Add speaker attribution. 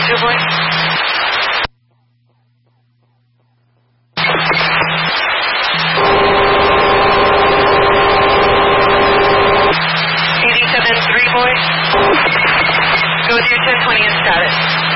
Speaker 1: 2, boy. CD 7-3, boy. Go with your 1020 and status.